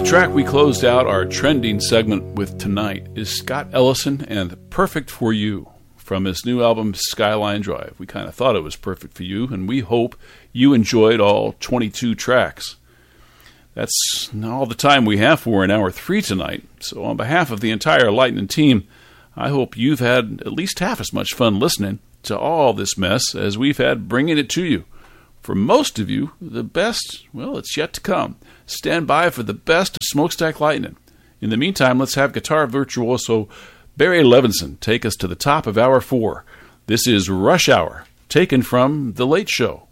track we closed out our trending segment with tonight is Scott Ellison and Perfect for You from his new album Skyline Drive. We kind of thought it was perfect for you, and we hope you enjoyed all 22 tracks. That's all the time we have for in Hour 3 tonight, so on behalf of the entire Lightning team, I hope you've had at least half as much fun listening to all this mess as we've had bringing it to you. For most of you, the best, well, it's yet to come. Stand by for the best of Smokestack Lightning. In the meantime, let's have guitar virtuoso Barry Levinson take us to the top of Hour 4. This is Rush Hour, taken from The Late Show.